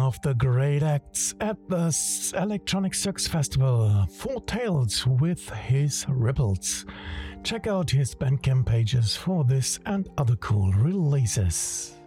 of the great acts at the Electronic Circus Festival, Four Tales with his Ripples. Check out his Bandcamp pages for this and other cool releases.